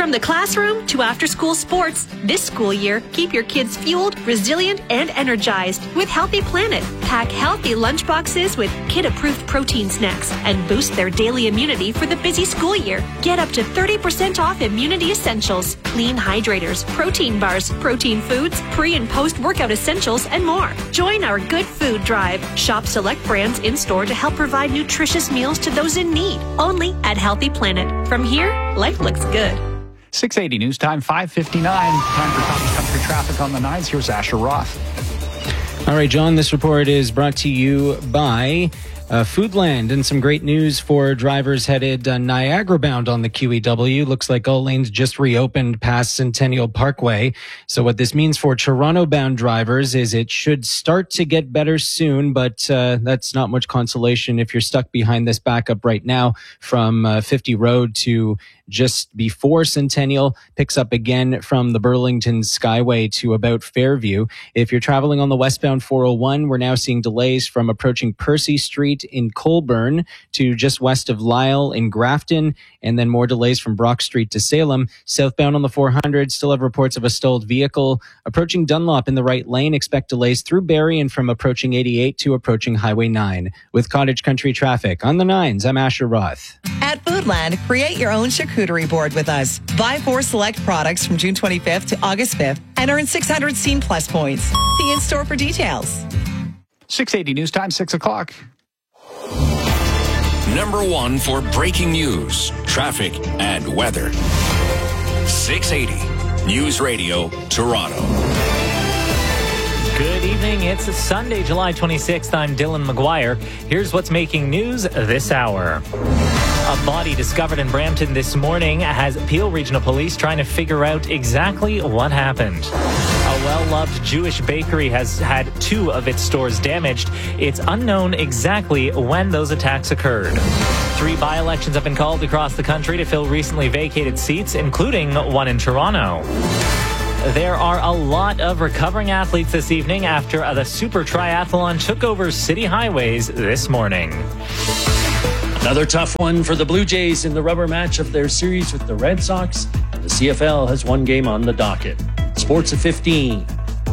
From the classroom to after-school sports, this school year, keep your kids fueled, resilient, and energized with Healthy Planet. Pack healthy lunchboxes with kid-approved protein snacks and boost their daily immunity for the busy school year. Get up to 30% off immunity essentials, clean hydrators, protein bars, protein foods, pre- and post-workout essentials, and more. Join our Good Food Drive. Shop select brands in-store to help provide nutritious meals to those in need. Only at Healthy Planet. From here, life looks good. 680 News Time, 5:59. Time for Coffee Country Traffic on the 9s. Here's Asher Roth. All right, John, this report is brought to you by Foodland, and some great news for drivers headed Niagara bound on the QEW. Looks like all lanes just reopened past Centennial Parkway. So what this means for Toronto bound drivers is it should start to get better soon, but that's not much consolation if you're stuck behind this backup right now from 50 Road to just before Centennial, picks up again from the Burlington Skyway to about Fairview. If you're traveling on the westbound 401, we're now seeing delays from approaching Percy Street in Colborne to just west of Lyle in Grafton, and then more delays from Brock Street to Salem. Southbound on the 400, still have reports of a stalled vehicle approaching Dunlop in the right lane. Expect delays through Barrie and from approaching 88 to approaching Highway 9. With Cottage Country Traffic on the 9s, I'm Asher Roth. At Foodland, create your own charcuterie board with us. Buy 4 select products from June 25th to August 5th and earn 600 Scene Plus points. See in-store for details. 680 News Time, 6 o'clock. Number 1 for breaking news, traffic, and weather. 680 News Radio, Toronto. Good evening. It's Sunday, July 26th. I'm Dylan McGuire. Here's what's making news this hour. A body discovered in Brampton this morning has Peel Regional Police trying to figure out exactly what happened. A well-loved Jewish bakery has had 2 of its stores damaged. It's unknown exactly when those attacks occurred. 3 by-elections have been called across the country to fill recently vacated seats, including one in Toronto. There are a lot of recovering athletes this evening after the Super Triathlon took over city highways this morning. Another tough one for the Blue Jays in the rubber match of their series with the Red Sox. The CFL has one game on the docket. Sports at 15.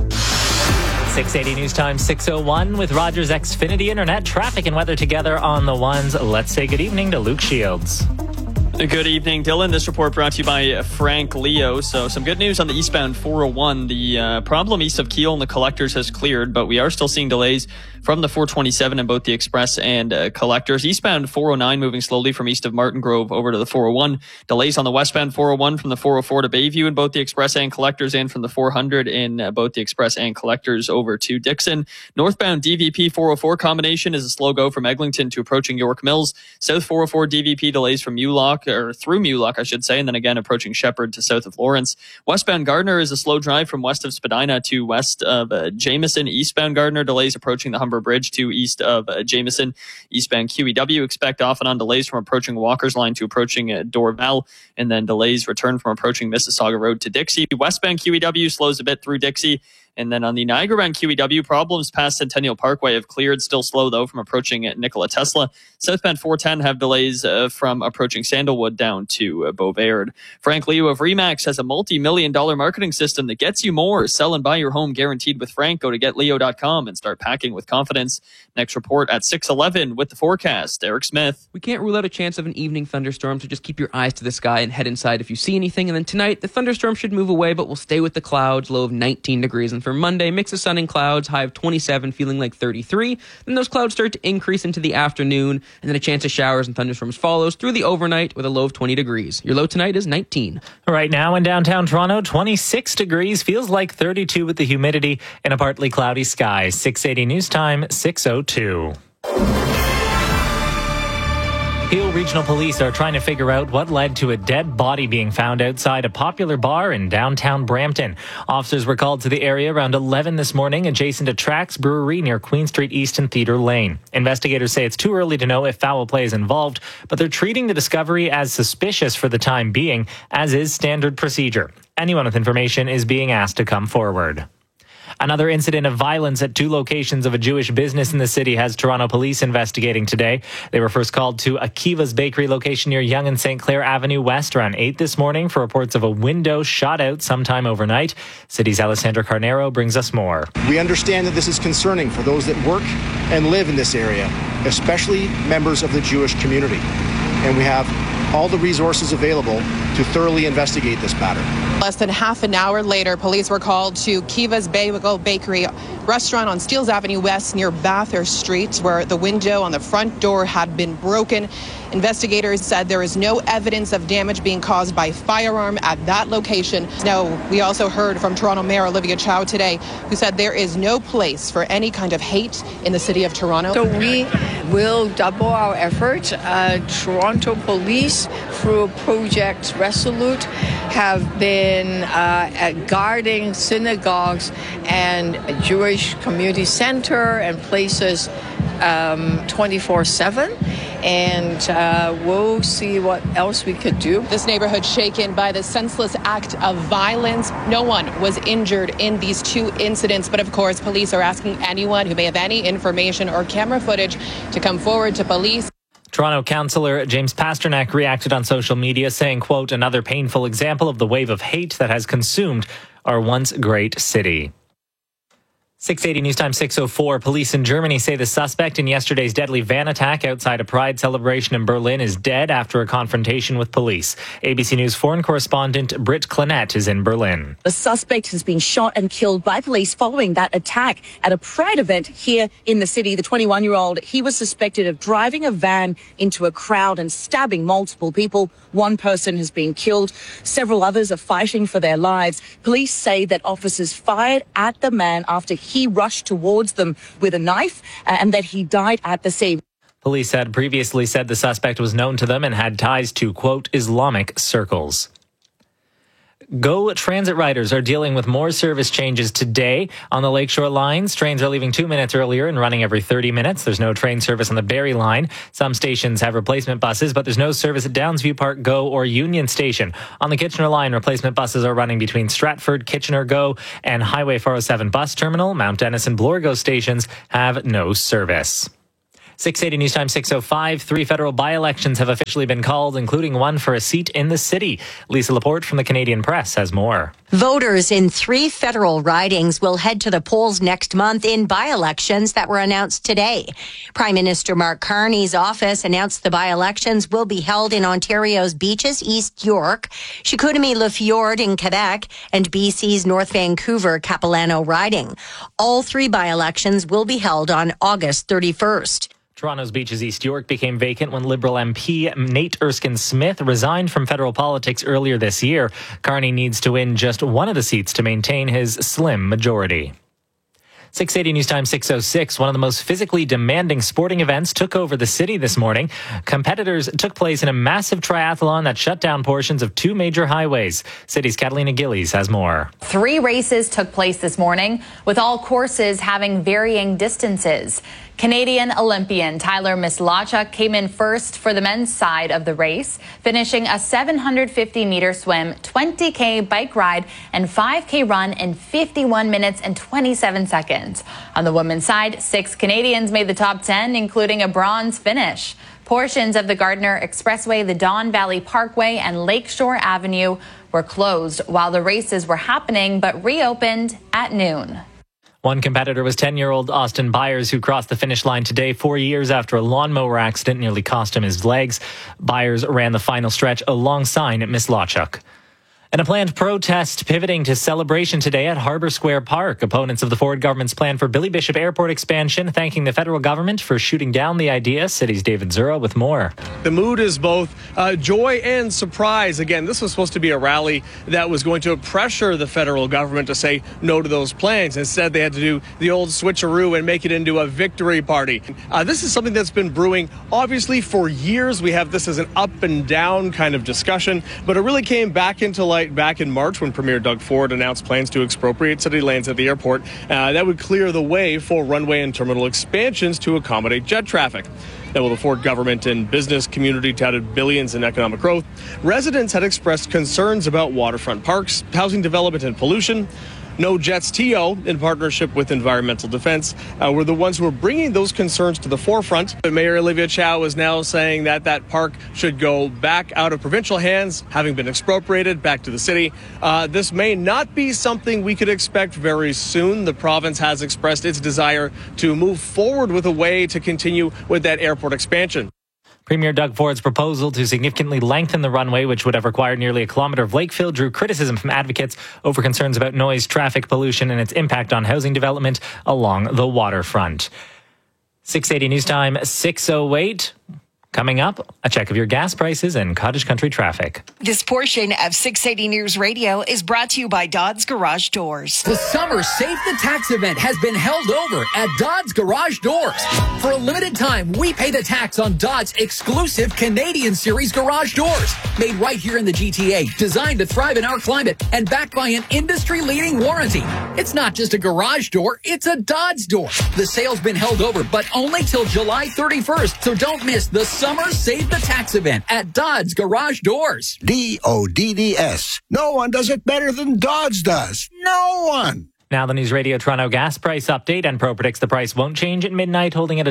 680 News Time, 6:01 with Rogers Xfinity Internet. Traffic and weather together on the 1s. Let's say good evening to Luke Shields. Good evening, Dylan. This report brought to you by Frank Leo. So some good news on the eastbound 401. The problem east of Keele and the Collectors has cleared, but we are still seeing delays from the 427 in both the Express and Collectors. Eastbound 409 moving slowly from east of Martin Grove over to the 401. Delays on the westbound 401 from the 404 to Bayview in both the Express and Collectors, and from the 400 in both the Express and Collectors over to Dixon. Northbound DVP 404 combination is a slow go from Eglinton to approaching York Mills. South 404 DVP delays from Mulock, or through Mulock, I should say, and then again approaching Shepherd to south of Lawrence. Westbound Gardner is a slow drive from west of Spadina to west of Jameson. Eastbound Gardner delays approaching the Humber Bridge to east of Jameson. Eastbound QEW expect off and on delays from approaching Walker's Line to approaching Dorval, and then delays return from approaching Mississauga Road to Dixie. Westbound QEW slows a bit through Dixie. And then on the Niagara bound QEW, problems past Centennial Parkway have cleared. Still slow, though, from approaching Nikola Tesla. Southbound 410 have delays from approaching Sandalwood down to Beauvais. Frank Leo of Remax has a multi-million-dollar marketing system that gets you more. Sell and buy your home guaranteed with Frank. Go to getleo.com and start packing with confidence. Next report at 6:11 with the forecast. Eric Smith. We can't rule out a chance of an evening thunderstorm, so just keep your eyes to the sky and head inside if you see anything. And then tonight, the thunderstorm should move away, but we'll stay with the clouds, low of 19 degrees. And for Monday, mix of sun and clouds, high of 27, feeling like 33. Then those clouds start to increase into the afternoon, and then a chance of showers and thunderstorms follows through the overnight with a low of 20 degrees. Your low tonight is 19. Right now in downtown Toronto, 26 degrees, feels like 32 with the humidity and a partly cloudy sky. 680 News Time, 6:02. Peel Regional Police are trying to figure out what led to a dead body being found outside a popular bar in downtown Brampton. Officers were called to the area around 11 this morning, adjacent to Trax Brewery near Queen Street East and Theatre Lane. Investigators say it's too early to know if foul play is involved, but they're treating the discovery as suspicious for the time being, as is standard procedure. Anyone with information is being asked to come forward. Another incident of violence at 2 locations of a Jewish business in the city has Toronto police investigating today. They were first called to Akiva's Bakery location near Yonge and St. Clair Avenue West around 8 this morning for reports of a window shot out sometime overnight. City's Alessandra Carnero brings us more. We understand that this is concerning for those that work and live in this area, especially members of the Jewish community. And we have all the resources available to thoroughly investigate this matter. Less than half an hour later, police were called to Kiva's Bagel Bakery restaurant on Steeles Avenue West near Bathurst Street, where the window on the front door had been broken. Investigators said there is no evidence of damage being caused by firearm at that location. Now, we also heard from Toronto Mayor Olivia Chow today, who said there is no place for any kind of hate in the city of Toronto. So we will double our efforts. Toronto Police, through Project Resolute, have been guarding synagogues and a Jewish community center and places 24/7. And we'll see what else we could do. This neighborhood shaken by the senseless act of violence. No one was injured in these 2 incidents, but of course, police are asking anyone who may have any information or camera footage to come forward to police. Toronto councillor James Pasternak reacted on social media saying, quote, another painful example of the wave of hate that has consumed our once great city. 6:80 News Time 6:04. Police in Germany say the suspect in yesterday's deadly van attack outside a Pride celebration in Berlin is dead after a confrontation with police. ABC News foreign correspondent Britt Clinette is in Berlin. The suspect has been shot and killed by police following that attack at a Pride event here in the city. The 21-year-old, he was suspected of driving a van into a crowd and stabbing multiple people. 1 person has been killed. Several others are fighting for their lives. Police say that officers fired at the man after he rushed towards them with a knife and that he died at the scene. Police had previously said the suspect was known to them and had ties to, quote, Islamic circles. GO Transit riders are dealing with more service changes today on the Lakeshore lines. Trains are leaving 2 minutes earlier and running every 30 minutes. There's no train service on the Barrie line. Some stations have replacement buses, but there's no service at Downsview Park GO or Union Station. On the Kitchener line, replacement buses are running between Stratford, Kitchener GO, and Highway 407 bus terminal. Mount Dennis and Bloor GO stations have no service. 6:80 News Time 6:05. 3 federal by-elections have officially been called, including one for a seat in the city. Lisa Laporte from the Canadian Press has more. Voters in 3 federal ridings will head to the polls next month in by-elections that were announced today. Prime Minister Mark Carney's office announced the by-elections will be held in Ontario's Beaches, East York, Chicoutimi-Le-Fjord in Quebec, and BC's North Vancouver Capilano riding. All 3 by-elections will be held on August 31st. Toronto's Beaches East York became vacant when Liberal MP Nate Erskine-Smith resigned from federal politics earlier this year. Carney needs to win just one of the seats to maintain his slim majority. 6:80 News Time 6:06. One of the most physically demanding sporting events took over the city this morning. Competitors took place in a massive triathlon that shut down portions of 2 major highways. City's Catalina Gillies has more. 3 races took place this morning, with all courses having varying distances. Canadian Olympian Tyler Mislachuk came in first for the men's side of the race, finishing a 750-meter swim, 20K bike ride, and 5K run in 51 minutes and 27 seconds. On the women's side, 6 Canadians made the top 10, including a bronze finish. Portions of the Gardiner Expressway, the Don Valley Parkway, and Lakeshore Avenue were closed while the races were happening, but reopened at noon. One competitor was 10-year-old Austin Byers, who crossed the finish line today 4 years after a lawnmower accident nearly cost him his legs. Byers ran the final stretch alongside Mislachuk. And a planned protest pivoting to celebration today at Harbour Square Park. Opponents of the Ford government's plan for Billy Bishop Airport expansion thanking the federal government for shooting down the idea. City's David Zura with more. The mood is both joy and surprise. Again, this was supposed to be a rally that was going to pressure the federal government to say no to those plans. Instead, they had to do the old switcheroo and make it into a victory party. This is something that's been brewing, obviously, for years. We have this as an up and down kind of discussion, but it really came back into light back in March when Premier Doug Ford announced plans to expropriate city lands at the airport. That would clear the way for runway and terminal expansions to accommodate jet traffic. Now, while the Ford government and business community touted billions in economic growth, residents had expressed concerns about waterfront parks, housing development, and pollution. No Jets TO, in partnership with Environmental Defense, were the ones who were bringing those concerns to the forefront. But Mayor Olivia Chow is now saying that that park should go back out of provincial hands, having been expropriated back to the city. This may not be something we could expect very soon. The province has expressed its desire to move forward with a way to continue with that airport expansion. Premier Doug Ford's proposal to significantly lengthen the runway, which would have required nearly a kilometre of lake fill, drew criticism from advocates over concerns about noise, traffic pollution, and its impact on housing development along the waterfront. 6:80 news time, 6:08. Coming up, a check of your gas prices and cottage country traffic. This portion of 680 News Radio is brought to you by Dodds Garage Doors. The Summer Save the Tax event has been held over at Dodds Garage Doors. For a limited time, we pay the tax on Dodds' exclusive Canadian Series garage doors. Made right here in the GTA, designed to thrive in our climate, and backed by an industry-leading warranty. It's not just a garage door, it's a Dodds door. The sale's been held over, but only till July 31st, so don't miss the Summer Save the Tax event at Dodds Garage Doors. DODDS. No one does it better than Dodds does. No one. Now the News Radio Toronto gas price update. Enpro predicts the price won't change at midnight, holding at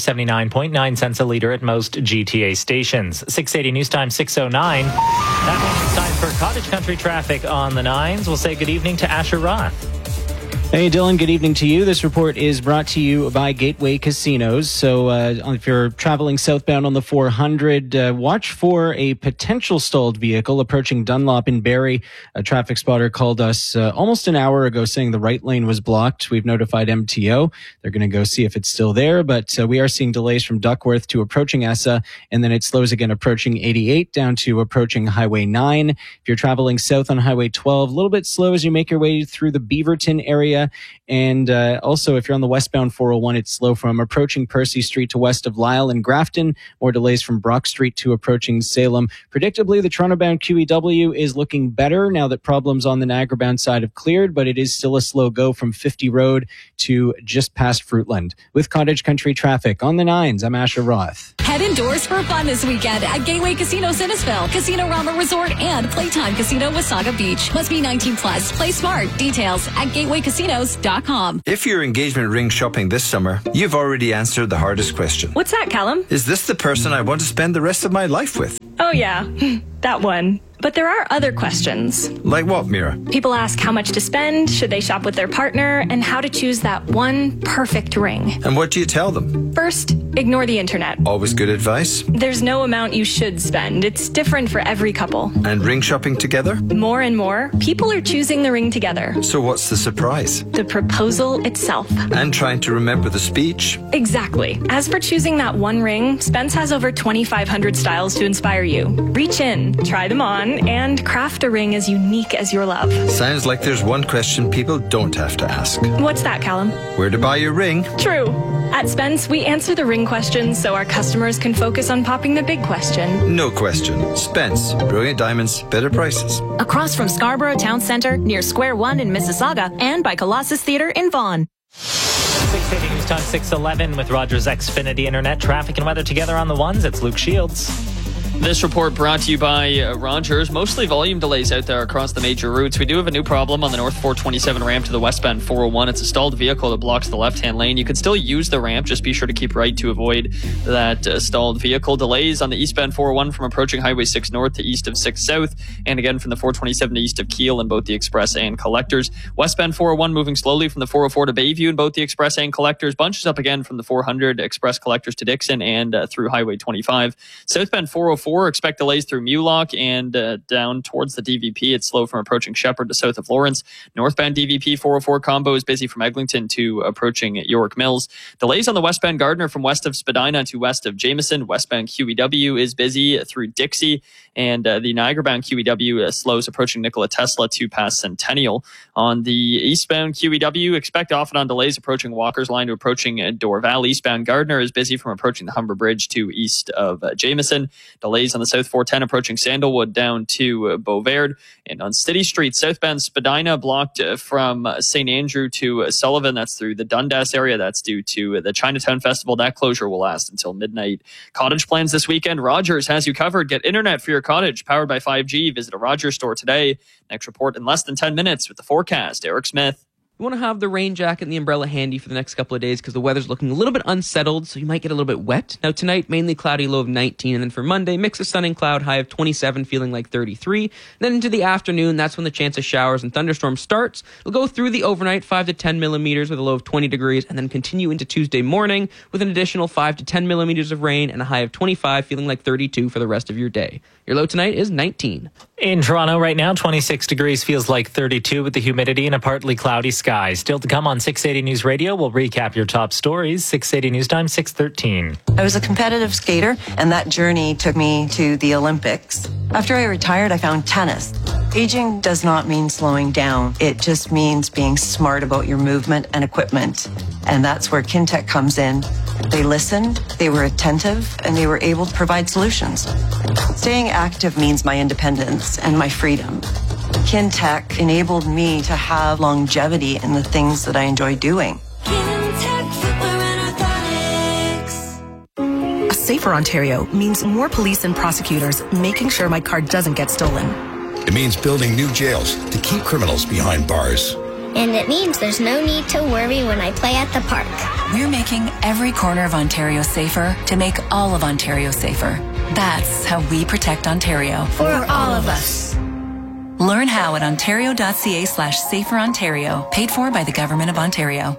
$1.79.9 a litre at most GTA stations. 680 News Time, 6:09. That means it's time for cottage country traffic on the nines. We'll say good evening to Asher Roth. Hey, Dylan, good evening to you. This report is brought to you by Gateway Casinos. So if you're traveling southbound on the 400, watch for a potential stalled vehicle approaching Dunlop in Barrie. A traffic spotter called us almost an hour ago saying the right lane was blocked. We've notified MTO. They're going to go see if it's still there, but we are seeing delays from Duckworth to approaching Essa, and then it slows again approaching 88 down to approaching Highway 9. If you're traveling south on Highway 12, a little bit slow as you make your way through the Beaverton area. And also, if you're on the westbound 401, it's slow from approaching Percy Street to west of Lyle and Grafton. More delays from Brock Street to approaching Salem. Predictably, the Toronto-bound QEW is looking better now that problems on the Niagara-bound side have cleared, but it is still a slow go from 50 Road to just past Fruitland. With cottage country traffic on the nines, I'm Asher Roth. Head indoors for fun this weekend at Gateway Casino Innisfil, Casino Rama Resort, and Playtime Casino Wasaga Beach. Must be 19 plus. Play smart. Details at gatewaycasinos.com. If you're engagement ring shopping this summer, you've already answered the hardest question. What's that, Callum? Is this the person I want to spend the rest of my life with? Oh yeah, that one. But there are other questions. Like what, Mira? People ask how much to spend, should they shop with their partner, and how to choose that one perfect ring. And what do you tell them? First, ignore the internet. Always good advice. There's no amount you should spend. It's different for every couple. And ring shopping together? More and more, people are choosing the ring together. So what's the surprise? The proposal itself. And trying to remember the speech? Exactly. As for choosing that one ring, Spence has over 2,500 styles to inspire you. Reach in, try them on, and craft a ring as unique as your love. Sounds like there's one question people don't have to ask. What's that, Callum? Where to buy your ring? True. At Spence, we answer the ring questions so our customers can focus on popping the big question. No question. Spence. Brilliant diamonds, better prices. Across from Scarborough Town Centre, near Square One in Mississauga, and by Colossus Theatre in Vaughan. 6:80 News Time, 6:11 with Rogers Xfinity Internet. Traffic and weather together on the ones. It's Luke Shields. This report brought to you by Rogers. Mostly volume delays out there across the major routes. We do have a new problem on the North 427 ramp to the westbound 401. It's a stalled vehicle that blocks the left-hand lane. You can still use the ramp. Just be sure to keep right to avoid that stalled vehicle. Delays on the eastbound 401 from approaching Highway 6 North to east of 6 South. And again from the 427 to east of Keele in both the Express and Collectors. Westbound 401 moving slowly from the 404 to Bayview in both the Express and Collectors. Bunches up again from the 400 Express Collectors to Dixon and through Highway 25. Southbound 404, expect delays through Mulock and down towards the DVP. It's slow from approaching Shepherd to south of Lawrence. Northbound DVP 404 combo is busy from Eglinton to approaching York Mills. Delays on the westbound Gardner from west of Spadina to west of Jameson. Westbound QEW is busy through Dixie. And the Niagara-bound QEW slows approaching Nikola Tesla to past Centennial. On the eastbound QEW, expect off and on delays approaching Walker's Line to approaching Dorval. Eastbound Gardner is busy from approaching the Humber Bridge to east of Jameson. Delays delays on the South 410 approaching Sandalwood down to Beauvert. And on City Street, southbound Spadina blocked from St. Andrew to Sullivan. That's through the Dundas area. That's due to the Chinatown Festival. That closure will last until midnight. Cottage plans this weekend. Rogers has you covered. Get internet for your cottage powered by 5G. Visit a Rogers store today. Next report in less than 10 minutes with the forecast. Eric Smith. You want to have the rain jacket and the umbrella handy for the next couple of days because the weather's looking a little bit unsettled, so you might get a little bit wet. Now tonight, mainly cloudy, low of 19, and then for Monday, mix of sun and cloud, high of 27, feeling like 33. And then into the afternoon, that's when the chance of showers and thunderstorms starts. It'll go through the overnight, 5 to 10 millimeters with a low of 20 degrees, and then continue into Tuesday morning with an additional 5 to 10 millimeters of rain and a high of 25, feeling like 32 for the rest of your day. Your low tonight is 19. In Toronto right now, 26 degrees, feels like 32 with the humidity and a partly cloudy sky. Still to come on 680 News Radio, we'll recap your top stories. 680 News Time, 6:13. I was a competitive skater, and that journey took me to the Olympics. After I retired, I found tennis. Aging does not mean slowing down. It just means being smart about your movement and equipment. And that's where Kintec comes in. They listened, they were attentive, and they were able to provide solutions. Staying active means my independence and my freedom. Kintec enabled me to have longevity in the things that I enjoy doing. A safer Ontario means more police and prosecutors making sure my car doesn't get stolen. It means building new jails to keep criminals behind bars. And it means there's no need to worry when I play at the park. We're making every corner of Ontario safer to make all of Ontario safer. That's how we protect Ontario. For all of us. Learn how at ontario.ca/saferontario, paid for by the Government of Ontario.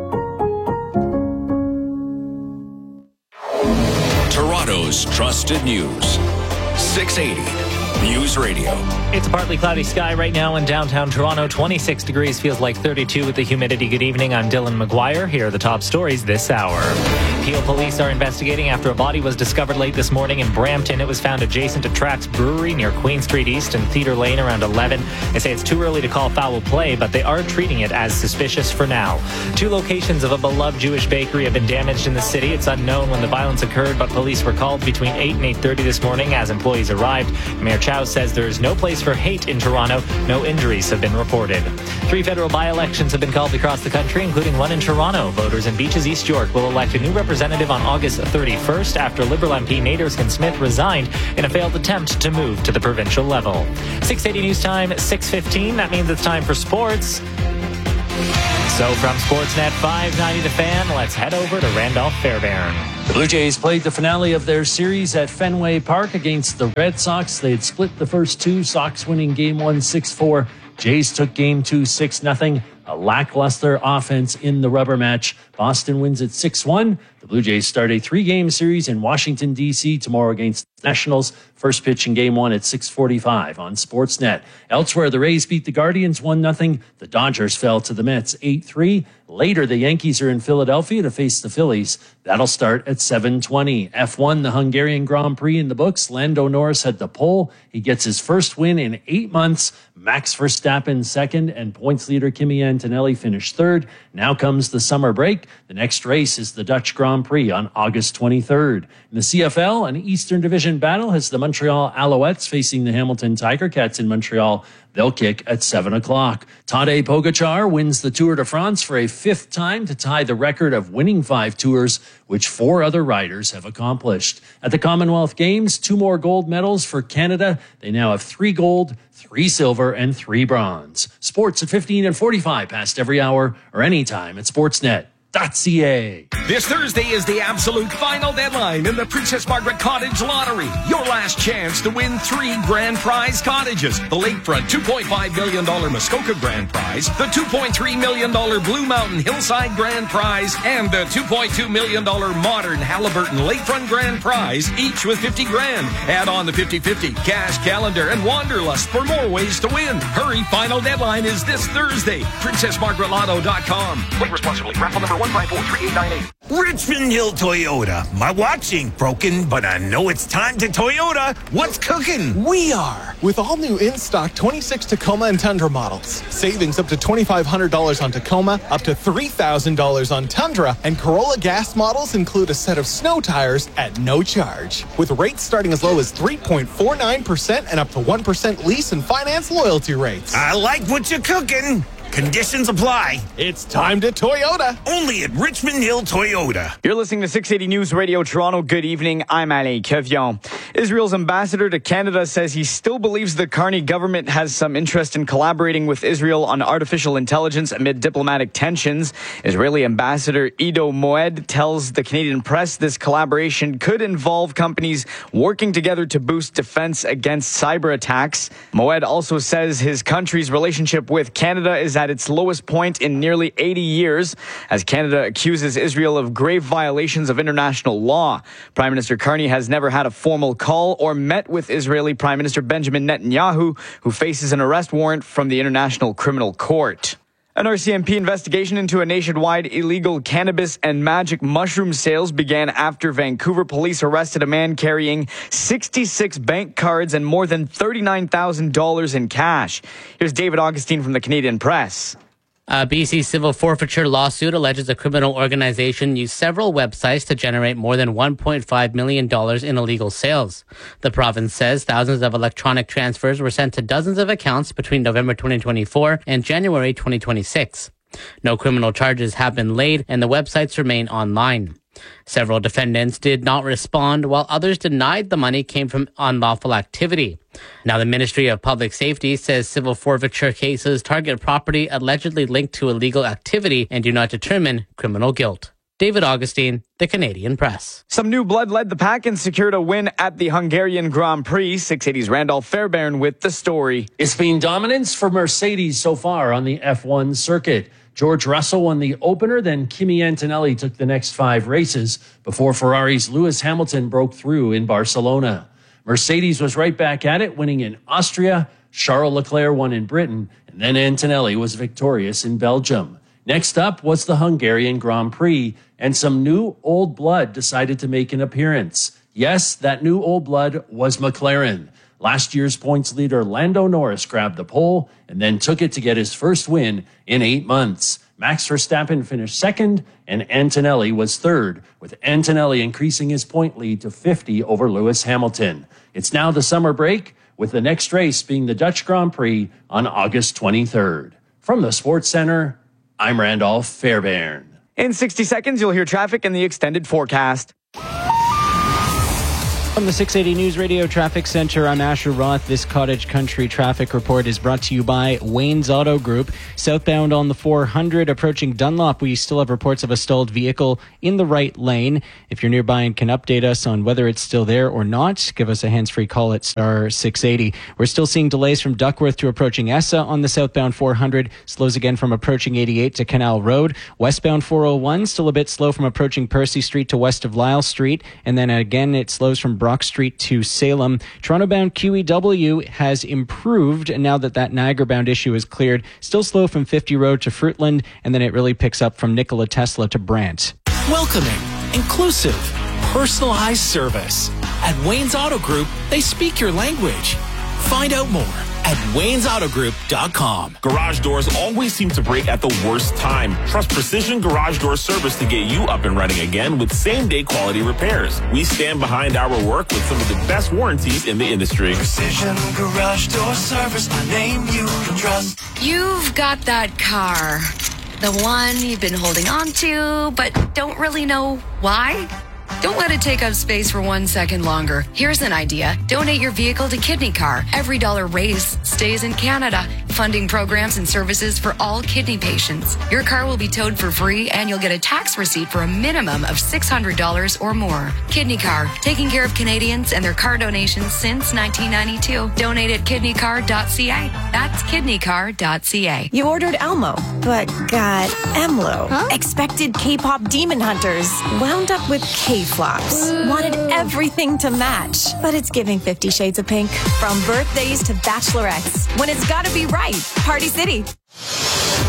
Toronto's trusted news. 680 News Radio. It's a partly cloudy sky right now in downtown Toronto. 26 degrees, feels like 32 with the humidity. Good evening, I'm Dylan McGuire. Here are the top stories this hour. Peel police are investigating after a body was discovered late this morning in Brampton. It was found adjacent to Trax Brewery near Queen Street East and Theatre Lane around 11. They say it's too early to call foul play, but they are treating it as suspicious for now. 2 locations of a beloved Jewish bakery have been damaged in the city. It's unknown when the violence occurred, but police were called between 8 and 8:30 this morning as employees arrived. Mayor Chow says there is no place for hate in Toronto. No injuries have been reported. 3 federal by-elections have been called across the country, including one in Toronto. Voters in Beaches, East York will elect a new representative on August 31st after Liberal MP Naderskin Smith resigned in a failed attempt to move to the provincial level. 680 News Time, 6:15. That means it's time for sports. So from Sportsnet 590 The Fan, let's head over to Randolph Fairbairn. The Blue Jays played the finale of their series at Fenway Park against the Red Sox. They had split the first 2, Sox winning Game 1 6-4. Jays took Game 2 6-0. A lackluster offense in the rubber match. Boston wins at 6-1. The Blue Jays start a 3-game series in Washington, D.C. tomorrow against the Nationals. First pitch in Game 1 at 6:45 on Sportsnet. Elsewhere, the Rays beat the Guardians 1-0. The Dodgers fell to the Mets 8-3. Later, the Yankees are in Philadelphia to face the Phillies. That'll start at 7:20. F1, the Hungarian Grand Prix in the books. Lando Norris had the pole. He gets his first win in 8 months. Max Verstappen second, and points leader Kimi Antonelli finished third. Now comes the summer break. The next race is the Dutch Grand Prix on August 23rd. In the CFL, an Eastern Division battle has the Montreal Alouettes facing the Hamilton Tiger Cats in Montreal. They'll kick at 7 o'clock. Tadej Pogacar wins the Tour de France for a 5th time to tie the record of winning 5 tours, which 4 other riders have accomplished. At the Commonwealth Games, 2 more gold medals for Canada. They now have 3 gold, 3 silver, and 3 bronze. Sports at 15 and 45 past every hour or anytime at Sportsnet.ca. This Thursday is the absolute final deadline in the Princess Margaret Cottage Lottery. Your last chance to win 3 grand prize cottages. The lakefront $2.5 million Muskoka grand prize, the $2.3 million Blue Mountain Hillside grand prize, and the $2.2 million modern Halliburton lakefront grand prize, each with 50 grand. Add on the 50-50, cash, calendar, and Wanderlust for more ways to win. Hurry, final deadline is this Thursday. PrincessMargaretLotto.com. Play responsibly. Raffle number 154-3898. Richmond Hill Toyota. My watch ain't broken, but I know it's time to Toyota. What's cooking? We are. With all new in-stock 26 Tacoma and Tundra models. Savings up to $2,500 on Tacoma, up to $3,000 on Tundra, and Corolla gas models include a set of snow tires at no charge. With rates starting as low as 3.49% and up to 1% lease and finance loyalty rates. I like what you're cooking. Conditions apply. It's time to Toyota. Only at Richmond Hill Toyota. You're listening to 680 News Radio Toronto. Good evening. I'm Ali Kevion. Israel's ambassador to Canada says he still believes the Carney government has some interest in collaborating with Israel on artificial intelligence amid diplomatic tensions. Israeli ambassador Ido Moed tells the Canadian press this collaboration could involve companies working together to boost defense against cyber attacks. Moed also says his country's relationship with Canada is at its lowest point in nearly 80 years, as Canada accuses Israel of grave violations of international law. Prime Minister Carney has never had a formal call or met with Israeli Prime Minister Benjamin Netanyahu, who faces an arrest warrant from the International Criminal Court. An RCMP investigation into a nationwide illegal cannabis and magic mushroom sales began after Vancouver police arrested a man carrying 66 bank cards and more than $39,000 in cash. Here's David Augustine from the Canadian Press. A BC civil forfeiture lawsuit alleges a criminal organization used several websites to generate more than $1.5 million in illegal sales. The province says thousands of electronic transfers were sent to dozens of accounts between November 2024 and January 2026. No criminal charges have been laid, and the websites remain online. Several defendants did not respond, while others denied the money came from unlawful activity. Now, the Ministry of Public Safety says civil forfeiture cases target property allegedly linked to illegal activity and do not determine criminal guilt. David Augustine, the Canadian Press. Some new blood led the pack and secured a win at the Hungarian Grand Prix. 680's Randolph Fairbairn with the story. It's been dominance for Mercedes so far on the F1 circuit. George Russell won the opener, then Kimi Antonelli took the next 5 races before Ferrari's Lewis Hamilton broke through in Barcelona. Mercedes was right back at it, winning in Austria. Charles Leclerc won in Britain, and then Antonelli was victorious in Belgium. Next up was the Hungarian Grand Prix, and some new old blood decided to make an appearance. Yes, that new old blood was McLaren. Last year's points leader Lando Norris grabbed the pole and then took it to get his first win in 8 months. Max Verstappen finished second and Antonelli was third, with Antonelli increasing his point lead to 50 over Lewis Hamilton. It's now the summer break, with the next race being the Dutch Grand Prix on August 23rd. From the Sports Center, I'm Randolph Fairbairn. In 60 seconds, you'll hear traffic in the extended forecast. From the 680 News Radio Traffic Center, I'm Asher Roth. This Cottage Country traffic report is brought to you by Wayne's Auto Group. Southbound on the 400, approaching Dunlop, we still have reports of a stalled vehicle in the right lane. If you're nearby and can update us on whether it's still there or not, give us a hands-free call at star 680. We're still seeing delays from Duckworth to approaching Essa on the southbound 400. Slows again from approaching 88 to Canal Road. Westbound 401, still a bit slow from approaching Percy Street to west of Lyle Street. And then again, it slows from Brock Street to Salem. Toronto-bound QEW has improved now that Niagara-bound issue is cleared. Still slow from 50 Road to Fruitland, and then it really picks up from Nikola Tesla to Brant. Welcoming, inclusive, personalized service. At Wayne's Auto Group, they speak your language. Find out more at waynesautogroup.com. Garage doors always seem to break at the worst time. Trust Precision Garage Door Service to get you up and running again with same-day quality repairs. We stand behind our work with some of the best warranties in the industry. Precision Garage Door Service, a name you can trust. You've got that car. The one you've been holding on to, but don't really know why? Don't let it take up space for 1 second longer. Here's an idea. Donate your vehicle to Kidney Car. Every dollar raised stays in Canada, funding programs and services for all kidney patients. Your car will be towed for free, and you'll get a tax receipt for a minimum of $600 or more. Kidney Car, taking care of Canadians and their car donations since 1992. Donate at kidneycar.ca. That's kidneycar.ca. You ordered Elmo, but got Emlo. Huh? Expected K-pop demon hunters. Wound up with K-flops. Wanted everything to match, but it's giving 50 Shades of Pink. From birthdays to bachelorettes, when it's gotta be right. Party City.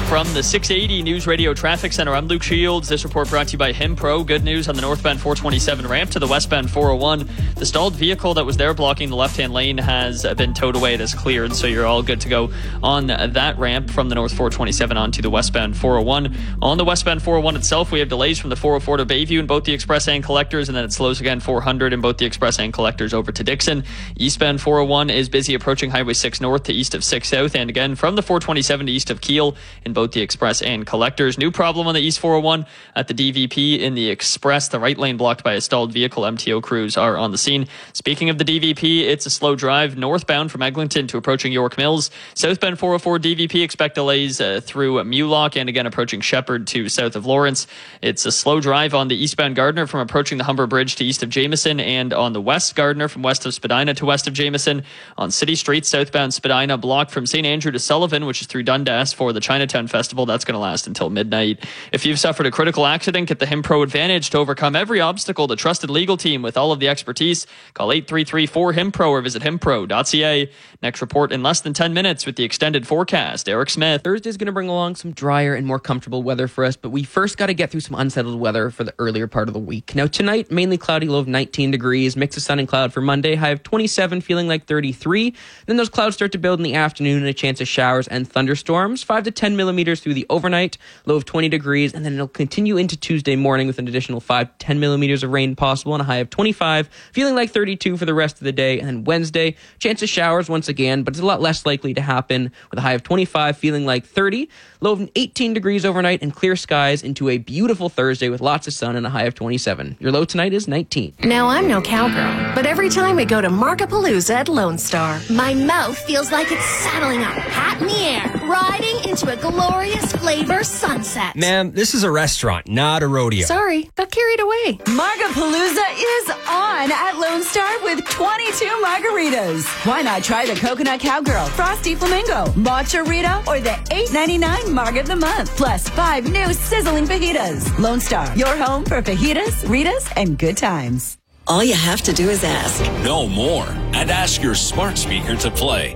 From the 680 News Radio Traffic Center, I'm Luke Shields. This report brought to you by Himpro. Good news on the northbound 427 ramp to the westbound 401. The stalled vehicle that was there blocking the left-hand lane has been towed away. It is cleared, so you're all good to go on that ramp from the north 427 onto the westbound 401. On the westbound 401 itself, we have delays from the 404 to Bayview in both the express and collectors, and then it slows again 400 in both the express and collectors over to Dixon. Eastbound 401 is busy approaching Highway 6 north to east of 6 south, and again from the 427 to east of Kiel in both the express and collectors. New problem on the East 401 at the DVP in the express. The right lane blocked by a stalled vehicle. MTO crews are on the scene. Speaking of the DVP, it's a slow drive northbound from Eglinton to approaching York Mills. Southbound 404 DVP, expect delays through Mulock and again approaching Shepherd to south of Lawrence. It's a slow drive on the eastbound Gardner from approaching the Humber Bridge to east of Jameson, and on the west Gardner from west of Spadina to west of Jameson. On City Street, southbound Spadina blocked from St. Andrew to Sullivan, which is through Dundas for the Chinatown Festival. That's going to last until midnight. If you've suffered a critical accident, get the Himpro Advantage to overcome every obstacle. The trusted legal team with all of the expertise. Call 833-4HIMPRO or visit himpro.ca. Next report in less than 10 minutes with the extended forecast. Eric Smith. Thursday's going to bring along some drier and more comfortable weather for us, but we first got to get through some unsettled weather for the earlier part of the week. Now tonight, mainly cloudy, low of 19 degrees, mix of sun and cloud for Monday, high of 27, feeling like 33. Then those clouds start to build in the afternoon and a chance of showers and thunderstorms, 5 to 10 millimeters through the overnight, low of 20 degrees, and then it'll continue into Tuesday morning with an additional 5 to 10 millimeters of rain possible and a high of 25, feeling like 32 for the rest of the day. And then Wednesday, chance of showers once again, but it's a lot less likely to happen with a high of 25, feeling like 30, low of 18 degrees overnight and clear skies into a beautiful Thursday with lots of sun and a high of 27. Your low tonight is 19. Now, I'm no cowgirl, but every time we go to Markapalooza at Lone Star, my mouth feels like it's saddling up, hat in the air, riding into a glorious flavor sunset. Ma'am, this is a restaurant, not a rodeo. Sorry, got carried away. Markapalooza is on at Lone Star with 22 margaritas. Why not try the Coconut Cowgirl, Frosty Flamingo, Matcha Rita, or the $8.99 Marg of the Month, plus 5 new sizzling fajitas. Lone Star, your home for fajitas, Ritas, and good times. All you have to do is ask. Know more and ask your smart speaker to play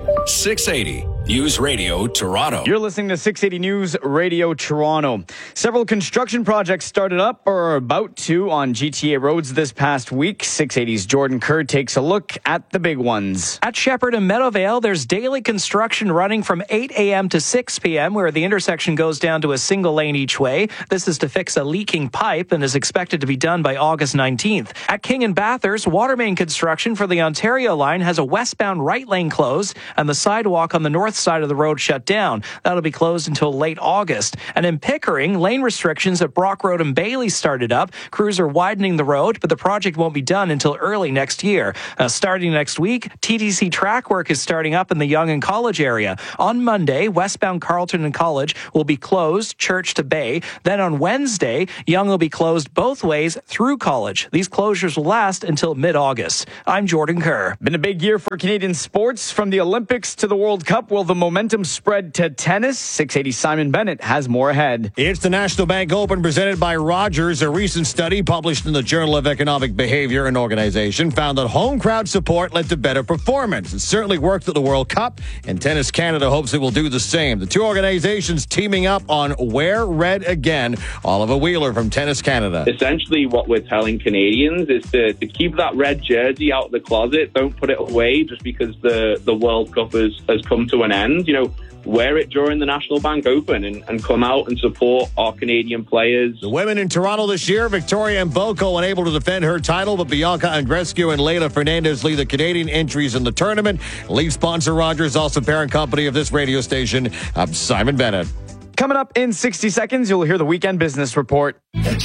680 News Radio Toronto. You're listening to 680 News Radio Toronto. Several construction projects started up or are about to on GTA roads this past week. 680's Jordan Kerr takes a look at the big ones. At Shepherd and Meadowvale, there's daily construction running from 8 a.m. to 6 p.m. where the intersection goes down to a single lane each way. This is to fix a leaking pipe and is expected to be done by August 19th. At King and Bathurst, water main construction for the Ontario line has a westbound right lane closed and the sidewalk on the north side of the road shut down. That'll be closed until late August. And in Pickering, lane restrictions at Brock Road and Bailey started up. Crews are widening the road, but the project won't be done until early next year. Starting next week, TTC track work is starting up in the Yonge and College area. On Monday, westbound Carleton and College will be closed, Church to Bay. Then on Wednesday, Yonge will be closed both ways through College. These closures will last until mid-August. I'm Jordan Kerr. Been a big year for Canadian sports. From the Olympics to the World Cup, will the momentum spread to tennis? 680 Simon Bennett has more ahead. It's the National Bank Open presented by Rogers. A recent study published in the Journal of Economic Behavior and Organization found that home crowd support led to better performance. It certainly worked at the World Cup, and Tennis Canada hopes it will do the same. The two organizations teaming up on Wear Red Again. Oliver Wheeler from Tennis Canada. Essentially what we're telling Canadians is to keep that red jersey out of the closet. Don't put it away just because the World Cup has come to an end. You know, wear it during the National Bank Open and come out and support our Canadian players. The women in Toronto this year, Victoria Mboko unable to defend her title, but Bianca Andreescu and Leila Fernandez lead the Canadian entries in the tournament. Lead sponsor Rogers, also parent company of this radio station. I'm Simon Bennett. Coming up in 60 seconds, you'll hear the Weekend Business Report.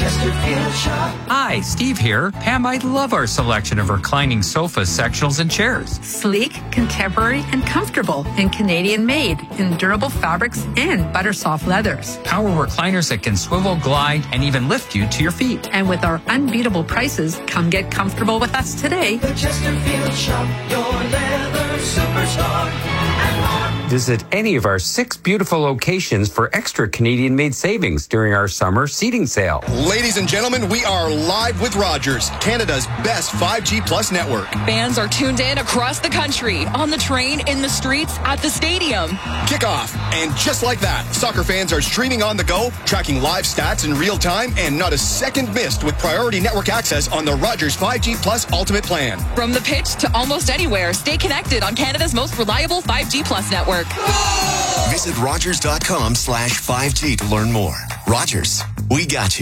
Hi, Steve here. Pam, I love our selection of reclining sofas, sectionals, and chairs. Sleek, contemporary, and comfortable, and Canadian made in durable fabrics and butter soft leathers. Power recliners that can swivel, glide, and even lift you to your feet. And with our unbeatable prices, come get comfortable with us today. The Chesterfield Shop, your leather superstar. And more. Visit any of our 6 beautiful locations for extra Canadian-made savings during our summer seating sale. Ladies and gentlemen, we are live with Rogers, Canada's best 5G Plus network. Fans are tuned in across the country, on the train, in the streets, at the stadium. Kickoff, and just like that, soccer fans are streaming on the go, tracking live stats in real time, and not a second missed with priority network access on the Rogers 5G Plus Ultimate plan. From the pitch to almost anywhere, stay connected on Canada's most reliable 5G Plus network. Visit Rogers.com/5G to learn more. Rogers, we got you.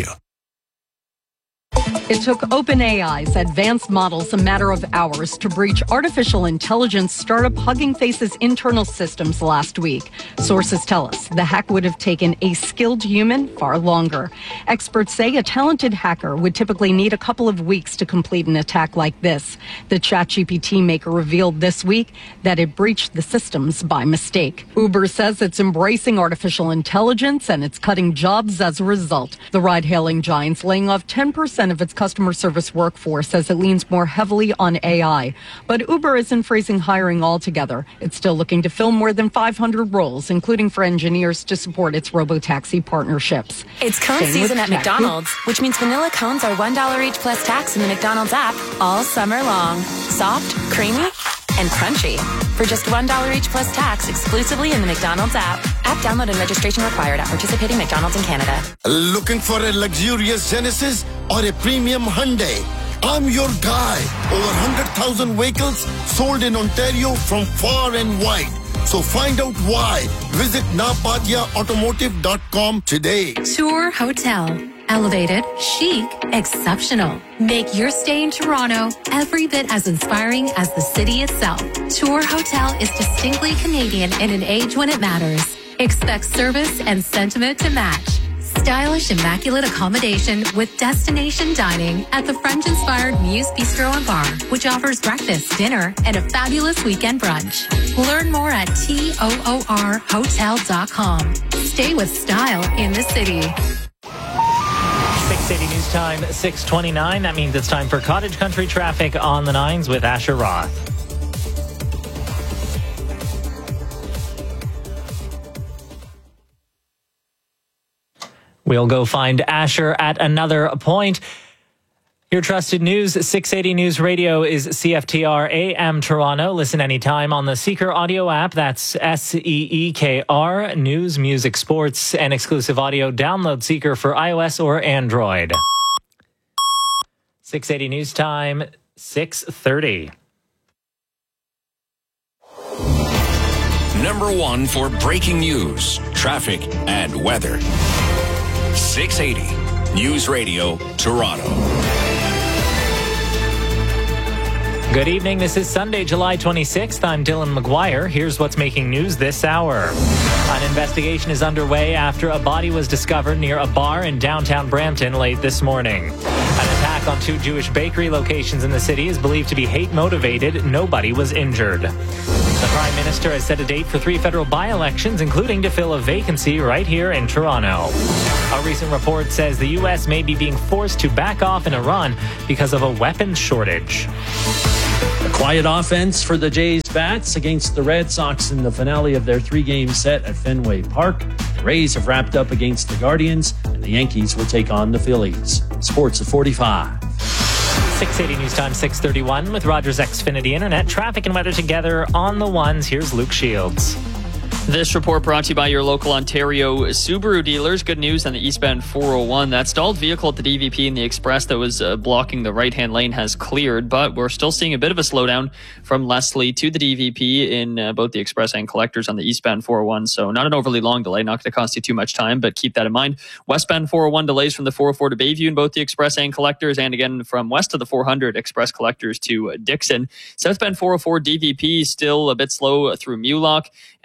It took OpenAI's advanced models a matter of hours to breach artificial intelligence startup Hugging Face's internal systems last week. Sources tell us the hack would have taken a skilled human far longer. Experts say a talented hacker would typically need a couple of weeks to complete an attack like this. The ChatGPT maker revealed this week that it breached the systems by mistake. Uber says it's embracing artificial intelligence and it's cutting jobs as a result. The ride-hailing giant's laying off 10% of its customer service workforce as it leans more heavily on AI. But Uber isn't freezing hiring altogether. It's still looking to fill more than 500 roles, including for engineers to support its robotaxi partnerships. It's cone season at McDonald's, which means vanilla cones are $1 each plus tax in the McDonald's app all summer long. Soft, creamy, and crunchy. For just $1 each plus tax exclusively in the McDonald's app. App download and registration required at participating McDonald's in Canada. Looking for a luxurious Genesis or a premium Hyundai? I'm your guy. Over 100,000 vehicles sold in Ontario from far and wide. So find out why. Visit napatiaautomotive.com today. Tour Hotel. Elevated, chic, exceptional. Make your stay in Toronto every bit as inspiring as the city itself. Tour Hotel is distinctly Canadian in an age when it matters. Expect service and sentiment to match. Stylish, immaculate accommodation with destination dining at the French-inspired Muse Bistro and Bar, which offers breakfast, dinner, and a fabulous weekend brunch. Learn more at toorhotel.com. Stay with style in the city. 680 News Time, 6:29. That means it's time for Cottage Country traffic on the 9s with Asher Roth. We'll go find Asher at another point. Your trusted news, 680 News Radio is CFTR AM Toronto. Listen anytime on the Seeker audio app. That's SEEKR. News, music, sports, and exclusive audio. Download Seeker for iOS or Android. 680 News Time, 6:30. Number 1 for breaking news, traffic, and weather. 680 News Radio, Toronto. Good evening. This is Sunday, July 26th. I'm Dylan McGuire. Here's what's making news this hour. An investigation is underway after a body was discovered near a bar in downtown Brampton late this morning. An attack on 2 Jewish bakery locations in the city is believed to be hate-motivated. Nobody was injured. The Prime Minister has set a date for 3 federal by-elections, including to fill a vacancy right here in Toronto. A recent report says the U.S. may be being forced to back off in Iran because of a weapons shortage. A quiet offense for the Jays bats against the Red Sox in the finale of their 3-game set at Fenway Park. The Rays have wrapped up against the Guardians, and the Yankees will take on the Phillies. Sports at 45. 680 News Time, 6:31 with Rogers Xfinity Internet. Traffic and weather together on the ones. Here's Luke Shields. This report brought to you by your local Ontario Subaru dealers. Good news on the eastbound 401. That stalled vehicle at the DVP and the Express that was blocking the right-hand lane has cleared, but we're still seeing a bit of a slowdown from Leslie to the DVP in both the Express and Collectors on the eastbound 401. So not an overly long delay, not going to cost you too much time, but keep that in mind. Westbound 401 delays from the 404 to Bayview in both the Express and Collectors, and again from west of the 400 Express Collectors to Dixon. Southbound 404 DVP still a bit slow through Mulock, and then a bunch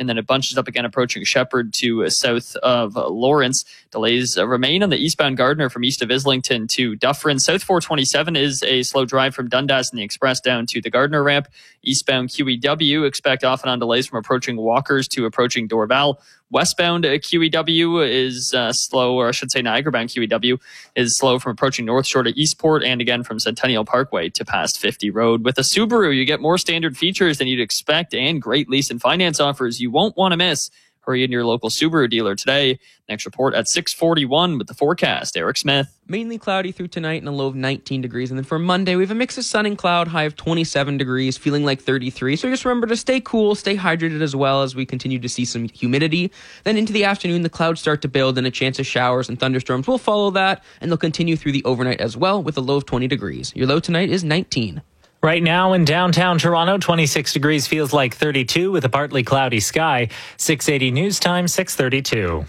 catches up again approaching Shepherd to south of Lawrence. Delays remain on the eastbound Gardiner from east of Islington to Dufferin. South 427 is a slow drive from Dundas and the Express down to the Gardiner ramp. Eastbound QEW, expect off and on delays from approaching Walkers to approaching Dorval. Westbound QEW is slow, or I should say Niagara-bound QEW is slow from approaching North Shore to Eastport and again from Centennial Parkway to past 50 Road. With a Subaru, you get more standard features than you'd expect and great lease and finance offers you won't want to miss. Hurry in your local Subaru dealer today. Next report at 6:41 with the forecast. Eric Smith. Mainly cloudy through tonight and a low of 19 degrees. And then for Monday, we have a mix of sun and cloud, high of 27 degrees, feeling like 33. So just remember to stay cool, stay hydrated as well as we continue to see some humidity. Then into the afternoon, the clouds start to build and a chance of showers and thunderstorms will follow that. And they'll continue through the overnight as well with a low of 20 degrees. Your low tonight is 19. Right now in downtown Toronto, 26 degrees feels like 32 with a partly cloudy sky. 680 News Time, 6:32.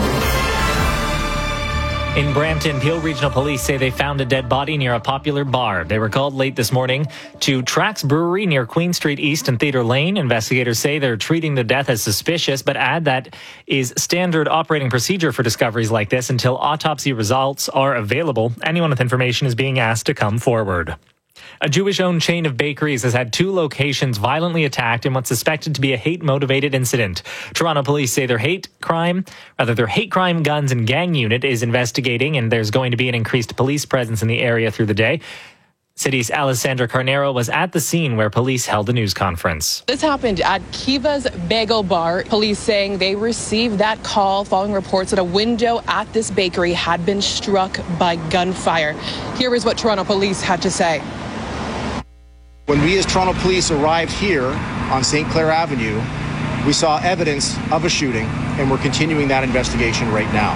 In Brampton, Peel Regional Police say they found a dead body near a popular bar. They were called late this morning to Trax Brewery near Queen Street East and Theatre Lane. Investigators say they're treating the death as suspicious, but add that is standard operating procedure for discoveries like this until autopsy results are available. Anyone with information is being asked to come forward. A Jewish-owned chain of bakeries has had 2 locations violently attacked in what's suspected to be a hate-motivated incident. Toronto police say their hate crime, guns and gang unit is investigating, and there's going to be an increased police presence in the area through the day. City's Alessandra Carnero was at the scene where police held a news conference. This happened at Kiva's Bagel Bar. Police saying they received that call following reports that a window at this bakery had been struck by gunfire. Here is what Toronto police had to say. When we as Toronto police arrived here on St. Clair Avenue, we saw evidence of a shooting, and we're continuing that investigation right now.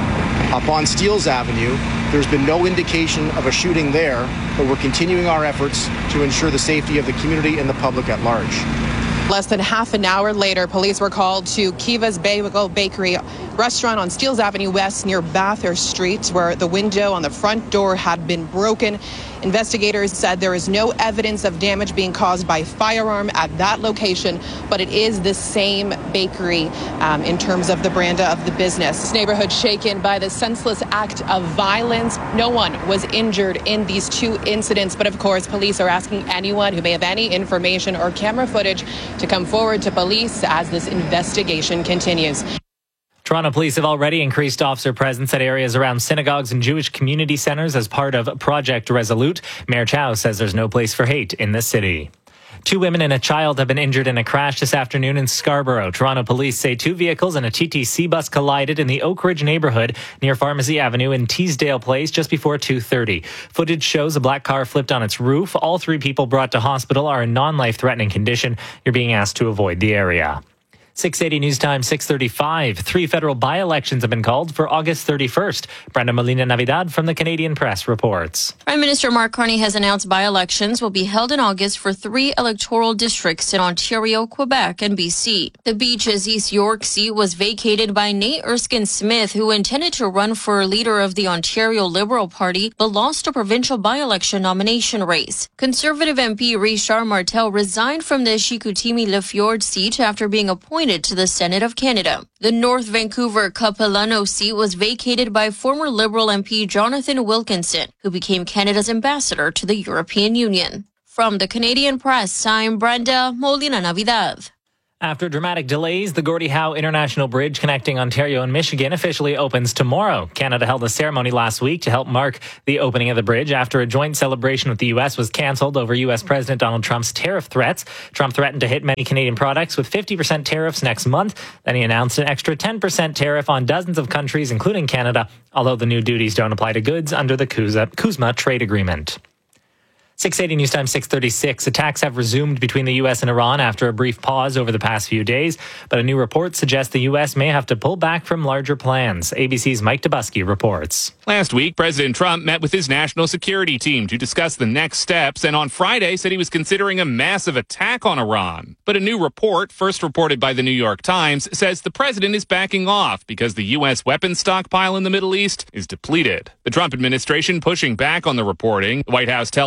Up on Steeles Avenue, there's been no indication of a shooting there, but we're continuing our efforts to ensure the safety of the community and the public at large. Less than half an hour later, police were called to Kiva's Bagel Bakery restaurant on Steeles Avenue West near Bathurst Street, where the window on the front door had been broken. Investigators said there is no evidence of damage being caused by firearm at that location, but it is the same bakery in terms of the brand of the business. This neighborhood shaken by the senseless act of violence. No one was injured in these 2 incidents, but of course, police are asking anyone who may have any information or camera footage to come forward to police as this investigation continues. Toronto police have already increased officer presence at areas around synagogues and Jewish community centres as part of Project Resolute. Mayor Chow says there's no place for hate in the city. 2 women and a child have been injured in a crash this afternoon in Scarborough. Toronto police say 2 vehicles and a TTC bus collided in the Oak Ridge neighbourhood near Pharmacy Avenue in Teesdale Place just before 2:30. Footage shows a black car flipped on its roof. All 3 people brought to hospital are in non-life-threatening condition. You're being asked to avoid the area. 680 News Time, 6:35. 3 federal by-elections have been called for August 31st. Brenda Molina Navidad from the Canadian Press reports. Prime Minister Mark Carney has announced by-elections will be held in August for 3 electoral districts in Ontario, Quebec, and BC. The Beaches East York seat was vacated by Nate Erskine-Smith, who intended to run for leader of the Ontario Liberal Party, but lost a provincial by-election nomination race. Conservative MP Richard Martel resigned from the Chicoutimi-Lefjord seat after being appointed to the Senate of Canada. The North Vancouver Capilano seat was vacated by former Liberal MP Jonathan Wilkinson, who became Canada's ambassador to the European Union. From the Canadian Press, I'm Brenda Molina Navidad. After dramatic delays, the Gordie Howe International Bridge connecting Ontario and Michigan officially opens tomorrow. Canada held a ceremony last week to help mark the opening of the bridge after a joint celebration with the U.S. was canceled over U.S. President Donald Trump's tariff threats. Trump threatened to hit many Canadian products with 50% tariffs next month. Then he announced an extra 10% tariff on dozens of countries, including Canada, although the new duties don't apply to goods under the CUSMA trade agreement. 680 News Time, 6:36. Attacks have resumed between the U.S. and Iran after a brief pause over the past few days, but a new report suggests the U.S. may have to pull back from larger plans. ABC's Mike Dubusky reports. Last week, President Trump met with his national security team to discuss the next steps, and on Friday said he was considering a massive attack on Iran. But a new report, first reported by the New York Times, says the president is backing off because the U.S. weapons stockpile in the Middle East is depleted. The Trump administration pushing back on the reporting. The White House tells ABC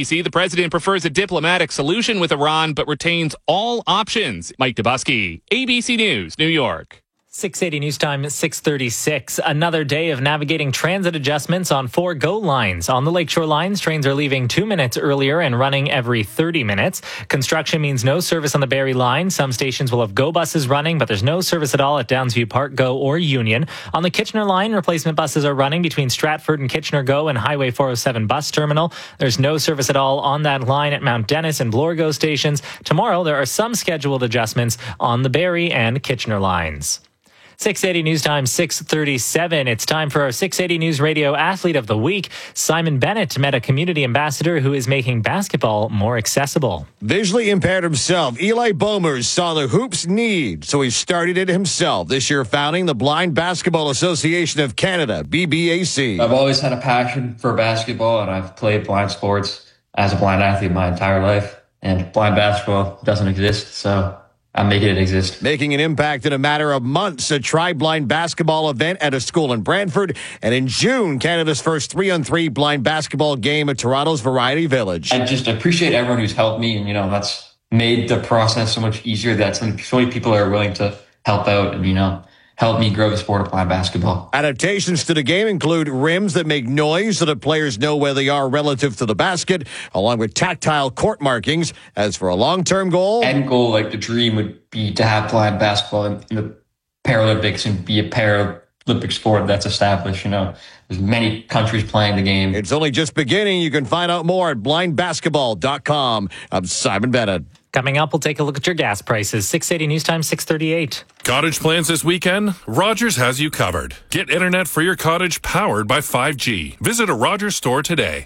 CNBC, the president prefers a diplomatic solution with Iran, but retains all options. Mike Dubusky, ABC News, New York. 680 News Time, 6:36. Another day of navigating transit adjustments on 4 GO lines. On the Lakeshore lines, trains are leaving 2 minutes earlier and running every 30 minutes. Construction means no service on the Barrie line. Some stations will have GO buses running, but there's no service at all at Downsview Park GO or Union. On the Kitchener line, replacement buses are running between Stratford and Kitchener GO and Highway 407 bus terminal. There's no service at all on that line at Mount Dennis and Bloor GO stations. Tomorrow, there are some scheduled adjustments on the Barrie and Kitchener lines. 680 News Time, 6:37. It's time for our 680 News Radio Athlete of the Week. Simon Bennett met a community ambassador who is making basketball more accessible. Visually impaired himself, Eli Bomers saw the hoops need, so he started it himself. This year founding the Blind Basketball Association of Canada, BBAC. I've always had a passion for basketball, and I've played blind sports as a blind athlete my entire life. And blind basketball doesn't exist, so I'm making it exist. Making an impact in a matter of months, a tri-blind basketball event at a school in Brantford. And in June, Canada's first 3-on-3 blind basketball game at Toronto's Variety Village. I just appreciate everyone who's helped me. And, that's made the process so much easier that so many people are willing to help out and, help me grow the sport of blind basketball. Adaptations to the game include rims that make noise so that players know where they are relative to the basket, along with tactile court markings. As for a long-term goal... End goal, the dream would be to have blind basketball in the Paralympics and be a Paralympic sport that's established, There's many countries playing the game. It's only just beginning. You can find out more at blindbasketball.com. I'm Simon Bennett. Coming up, we'll take a look at your gas prices. 680 News Time, 6:38. Cottage plans this weekend? Rogers has you covered. Get internet for your cottage powered by 5G. Visit a Rogers store today.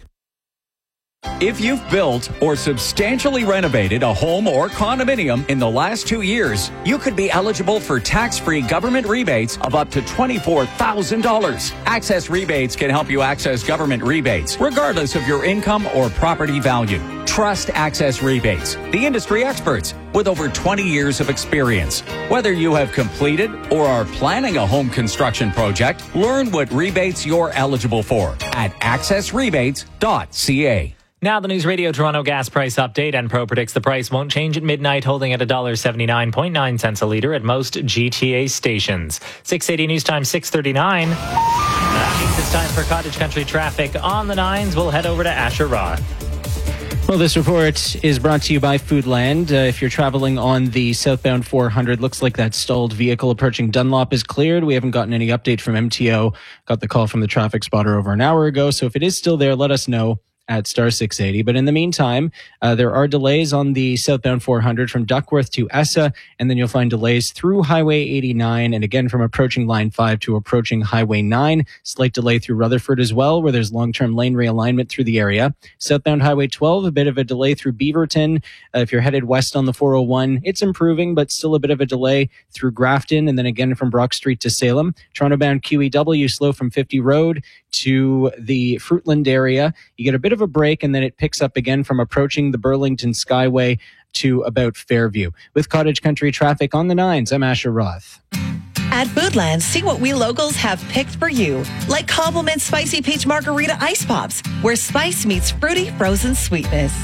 If you've built or substantially renovated a home or condominium in the last 2 years, you could be eligible for tax-free government rebates of up to $24,000. Access Rebates can help you access government rebates, regardless of your income or property value. Trust Access Rebates, the industry experts with over 20 years of experience. Whether you have completed or are planning a home construction project, learn what rebates you're eligible for at accessrebates.ca. Now the News Radio Toronto gas price update. Enpro predicts the price won't change at midnight, holding at $1.79.9 a litre at most GTA stations. 680 News Time, 6:39. That means it's time for Cottage Country traffic on the 9s. We'll head over to Asher Roth. Well, this report is brought to you by Foodland. If you're traveling on the southbound 400, looks like that stalled vehicle approaching Dunlop is cleared. We haven't gotten any update from MTO. Got the call from the traffic spotter over an hour ago. So if it is still there, let us know at star 680. But in the meantime, there are delays on the southbound 400 from Duckworth to Essa, and then you'll find delays through Highway 89, and again from approaching Line 5 to approaching Highway 9. Slight delay through Rutherford as well, where there's long-term lane realignment through the area. Southbound Highway 12, a bit of a delay through Beaverton. If you're headed west on the 401, it's improving, but still a bit of a delay through Grafton, and then again from Brock Street to Salem. Toronto-bound QEW slow from 50 Road to the Fruitland area. You get a bit of a break, and then it picks up again from approaching the Burlington Skyway to about Fairview. With Cottage Country traffic on the 9s, I'm Asher Roth. At Foodland, see what we locals have picked for you. Like Compliment Spicy Peach Margarita Ice Pops, where spice meets fruity frozen sweetness.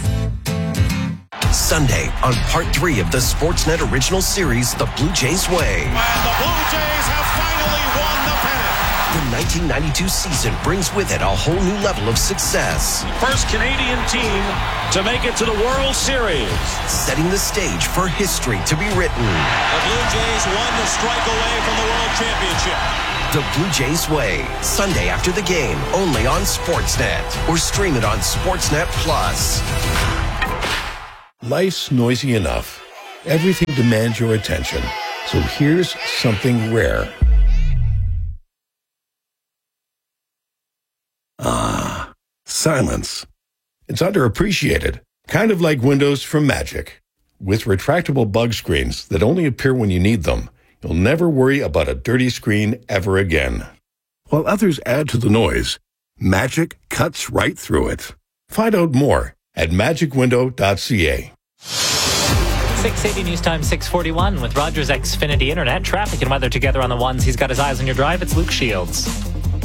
Sunday on part 3 of the Sportsnet original series, The Blue Jays Way. And the Blue Jays have finally won the pennant. The 1992 season brings with it a whole new level of success. First Canadian team to make it to the World Series. Setting the stage for history to be written. The Blue Jays 1 strike away from the World Championship. The Blue Jays Way, Sunday after the game, only on Sportsnet. Or stream it on Sportsnet Plus. Life's noisy enough. Everything demands your attention. So here's something rare. Silence. It's underappreciated, kind of like Windows from Magic. With retractable bug screens that only appear when you need them, you'll never worry about a dirty screen ever again. While others add to the noise, Magic cuts right through it. Find out more at magicwindow.ca. 680 News Time, 641 with Rogers Xfinity Internet. Traffic and weather together on the 1s. He's got his eyes on your drive. It's Luke Shields.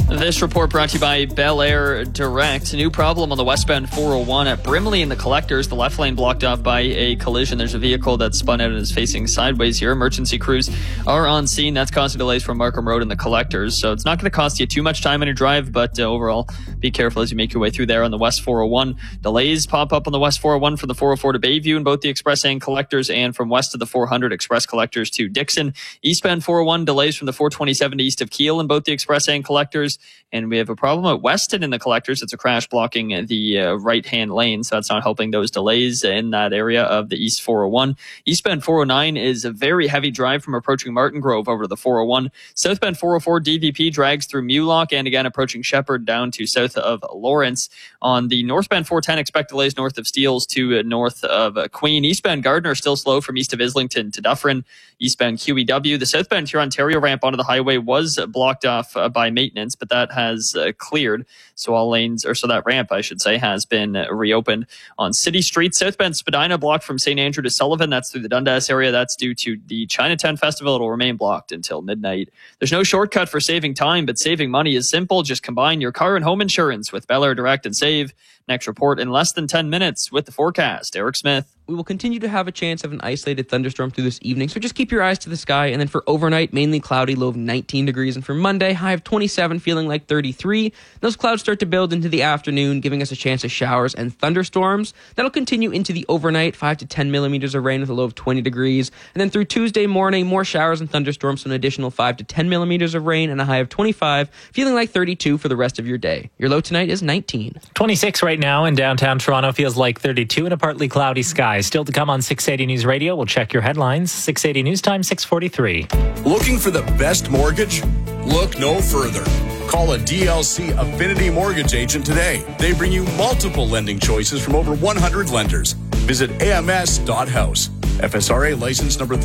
This report brought to you by Bel Air Direct. A new problem on the westbound 401 at Brimley in the Collectors. The left lane blocked off by a collision. There's a vehicle that spun out and is facing sideways here. Emergency crews are on scene. That's causing delays from Markham Road in the Collectors. So it's not going to cost you too much time on your drive, but overall, be careful as you make your way through there on the West 401. Delays pop up on the West 401 from the 404 to Bayview in both the Express and Collectors, and from west of the 400 Express Collectors to Dixon. Eastbound 401 delays from the 427 to east of Kiel in both the Express and Collectors. And we have a problem at Weston in the Collectors. It's a crash blocking the right-hand lane, so that's not helping those delays in that area of the East 401. Eastbound 409 is a very heavy drive from approaching Martin Grove over to the 401. Southbound 404 DVP drags through Mulock and again approaching Shepherd down to south of Lawrence. On the northbound 410, expect delays north of Steeles to north of Queen. Eastbound Gardner still slow from east of Islington to Dufferin. Eastbound QEW. The southbound Huron-Ontario ramp onto the highway was blocked off by maintenance, but that has cleared. So all lanes, or so that ramp, I should say, has been reopened. On City Street, southbound Spadina blocked from St. Andrew to Sullivan. That's through the Dundas area. That's due to the Chinatown Festival. It'll remain blocked until midnight. There's no shortcut for saving time, but saving money is simple. Just combine your car and home insurance with Bel Air Direct and save. Next report in less than 10 minutes with the forecast. Eric Smith. We will continue to have a chance of an isolated thunderstorm through this evening, so just keep your eyes to the sky. And then for overnight, mainly cloudy, low of 19 degrees. And for Monday, high of 27, feeling like 33. Those clouds start to build into the afternoon, giving us a chance of showers and thunderstorms. That'll continue into the overnight, 5 to 10 millimeters of rain with a low of 20 degrees. And then through Tuesday morning, more showers and thunderstorms, so an additional 5 to 10 millimeters of rain and a high of 25, feeling like 32 for the rest of your day. Your low tonight is 19. 26 right now in downtown Toronto, feels like 32 in a partly cloudy sky. Still to come on 680 News Radio. We'll check your headlines. 680 News Time, 6:43. Looking for the best mortgage? Look no further. Call a DLC Affinity Mortgage agent today. They bring you multiple lending choices from over 100 lenders. Visit ams.house. FSRA license number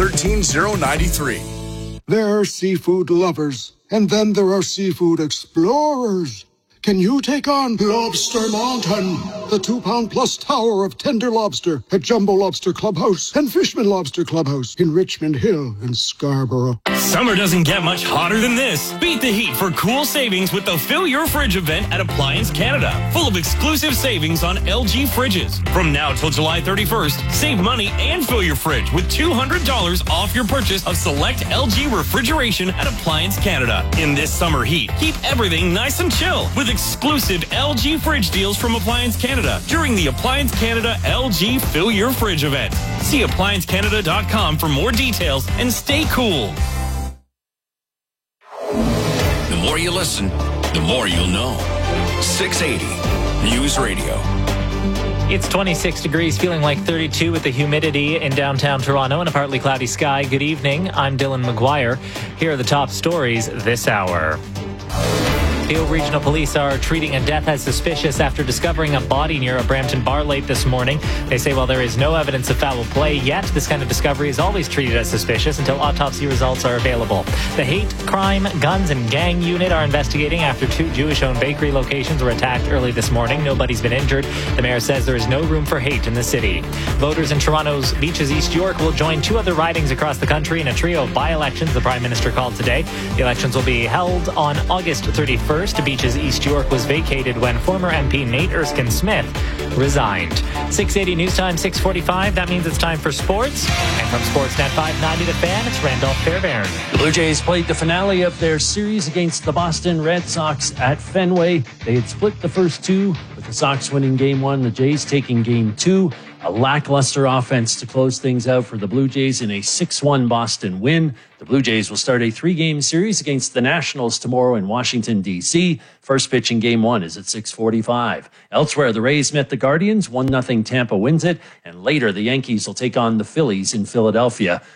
13093. There are seafood lovers, and then there are seafood explorers. Can you take on Lobster Mountain, the 2-pound-plus tower of tender lobster at Jumbo Lobster Clubhouse and Fishman Lobster Clubhouse in Richmond Hill and Scarborough? Summer doesn't get much hotter than this. Beat the heat for cool savings with the Fill Your Fridge event at Appliance Canada. Full of exclusive savings on LG fridges. From now till July 31st, save money and fill your fridge with $200 off your purchase of select LG refrigeration at Appliance Canada. In this summer heat, keep everything nice and chill with exclusive LG fridge deals from Appliance Canada during the Appliance Canada LG Fill Your Fridge event. See appliancecanada.com for more details and stay cool. The more you listen, the more you'll know. 680 News Radio. It's 26 degrees, feeling like 32 with the humidity in downtown Toronto and a partly cloudy sky. Good evening. I'm Dylan McGuire. Here are the top stories this hour. Peel Regional Police are treating a death as suspicious after discovering a body near a Brampton bar late this morning. They say while there is no evidence of foul play yet, this kind of discovery is always treated as suspicious until autopsy results are available. The Hate, Crime, Guns and Gang Unit are investigating after 2 Jewish-owned bakery locations were attacked early this morning. Nobody's been injured. The mayor says there is no room for hate in the city. Voters in Toronto's Beaches East York will join 2 other ridings across the country in a trio of by-elections the Prime Minister called today. The elections will be held on August 31st. Beaches East York was vacated when former MP Nate Erskine Smith resigned. 680 News Time, 6:45. That means it's time for sports. And from Sportsnet 590 The Fan, it's Randolph Fairbairn. The Blue Jays played the finale of their series against the Boston Red Sox at Fenway. They had split the first 2, with the Sox winning Game 1, the Jays taking Game 2. A lackluster offense to close things out for the Blue Jays in a 6-1 Boston win. The Blue Jays will start a 3-game series against the Nationals tomorrow in Washington, D.C. First pitch in Game 1 is at 6:45. Elsewhere, the Rays met the Guardians. 1-0 Tampa wins it. And later, the Yankees will take on the Phillies in Philadelphia.